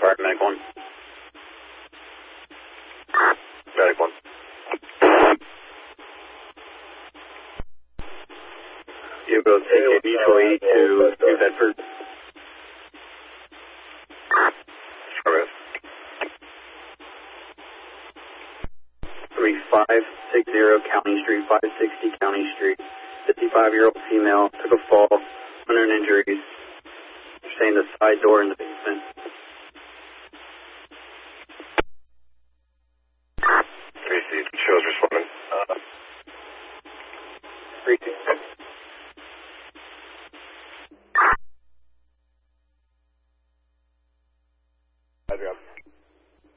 fire, medic 1. Medic 1. You go take mutual 82 to New Bedford. Service. 3560 County Street, 560 County Street. 55-year-old female took a fall, under injuries. Saying the side door in the